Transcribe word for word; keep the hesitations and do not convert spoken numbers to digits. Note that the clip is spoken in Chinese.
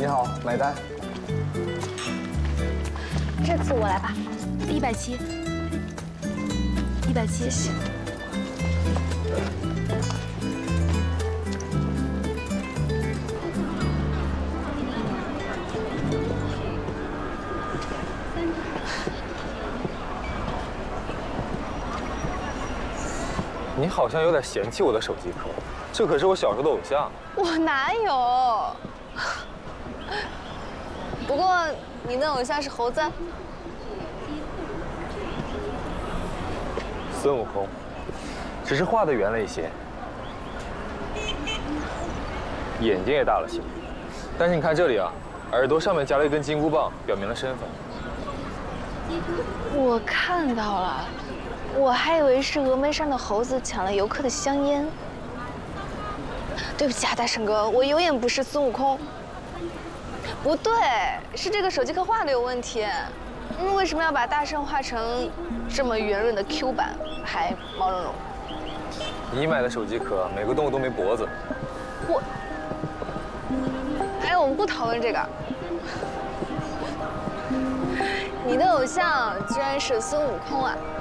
你好，买单。 这次我来吧， 一百七，一百七，谢谢。 你好像有点嫌弃我的手机壳，这可是我小时候的偶像。 我哪有？不过你的偶像是猴子。 孙悟空，只是画的圆了一些，眼睛也大了些。但是你看这里啊，耳朵上面夹了一根金箍棒，表明了身份。 我看到了。 我还以为是峨眉山的猴子抢了游客的香烟。对不起啊，大圣哥，我有眼不识孙悟空。不对，是这个手机壳画的有问题。嗯，为什么要把大圣画成这么圆润的 Q 版，还毛茸茸？ 你买的手机壳每个动物都没脖子。 我……哎，我们不讨论这个。你的偶像居然是孙悟空啊！